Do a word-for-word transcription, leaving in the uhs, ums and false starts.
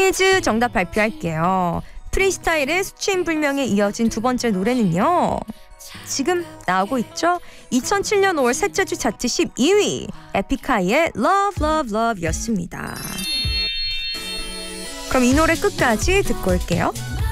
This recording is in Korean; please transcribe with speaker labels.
Speaker 1: 퀴즈 정답 발표할게요. 프리스타일의 수치인불명에 이어진 두 번째 노래는요. 지금 나오고 있죠? 이천칠 년 오월 셋째 주 차트 십이 위 에픽하이의 Love Love Love 였습니다. 그럼 이 노래 끝까지 듣고 올게요.